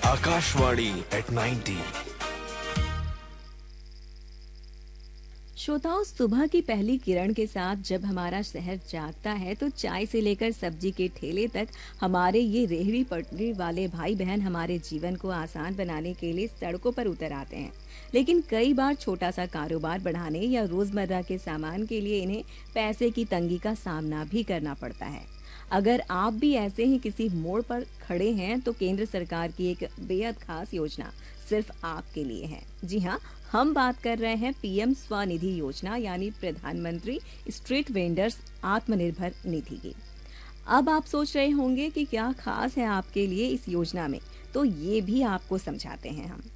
Akashvani eight 90। श्रोताओं, सुबह की पहली किरण के साथ जब हमारा शहर जागता है तो चाय से लेकर सब्जी के ठेले तक हमारे ये रेहड़ी पटरी वाले भाई बहन हमारे जीवन को आसान बनाने के लिए सड़कों पर उतर आते हैं। लेकिन कई बार छोटा सा कारोबार बढ़ाने या रोजमर्रा के सामान के लिए इन्हें पैसे की तंगी का सामना भी करना पड़ता है। अगर आप भी ऐसे ही किसी मोड़ पर खड़े हैं तो केंद्र सरकार की एक बेहद खास योजना सिर्फ आपके लिए है। जी हाँ, हम बात कर रहे हैं पीएम स्वनिधि योजना यानी प्रधानमंत्री स्ट्रीट वेंडर्स आत्मनिर्भर निधि की। अब आप सोच रहे होंगे कि क्या खास है आपके लिए इस योजना में, तो ये भी आपको समझाते हैं हम।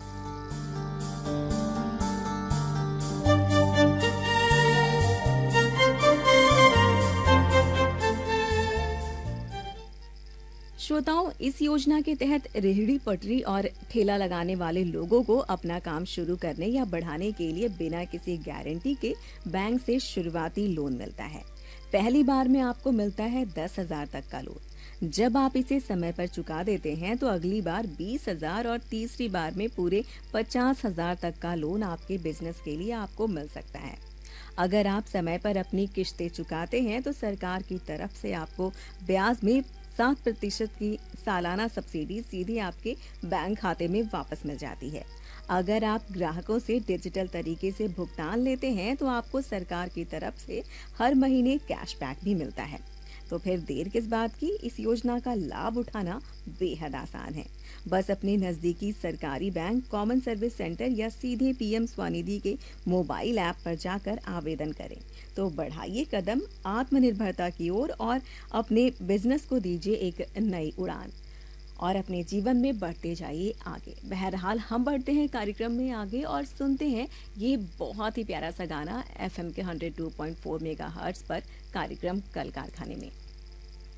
श्रोताओं, इस योजना के तहत रेहड़ी पटरी और ठेला लगाने वाले लोगों को अपना काम शुरू करने या बढ़ाने के लिए बिना किसी गारंटी के बैंक से शुरुआती लोन मिलता है। पहली बार में आपको मिलता है 10,000 तक का लोन। जब आप इसे समय पर चुका देते हैं तो अगली बार 20,000 और तीसरी बार में पूरे 50,000 तक का लोन आपके बिजनेस के लिए आपको मिल सकता है। अगर आप समय पर अपनी किश्तें चुकाते हैं तो सरकार की तरफ से आपको ब्याज में 7% की सालाना सब्सिडी सीधे आपके बैंक खाते में वापस मिल जाती है। अगर आप ग्राहकों से डिजिटल तरीके से भुगतान लेते हैं तो आपको सरकार की तरफ से हर महीने कैशबैक भी मिलता है। तो फिर देर किस बात की, इस योजना का लाभ उठाना बेहद आसान है। बस अपने नजदीकी सरकारी बैंक, कॉमन सर्विस सेंटर या सीधे पीएम स्वनिधि के मोबाइल ऐप पर जाकर आवेदन करें। तो बढ़ाइए कदम आत्मनिर्भरता की ओर और अपने बिजनेस को दीजिए एक नई उड़ान और अपने जीवन में बढ़ते जाइए आगे। बहरहाल हम बढ़ते हैं कार्यक्रम में आगे और सुनते हैं ये बहुत ही प्यारा सा गाना एफएम के 102.4 मेगाहर्ट्ज पर कार्यक्रम कल कारखाने में।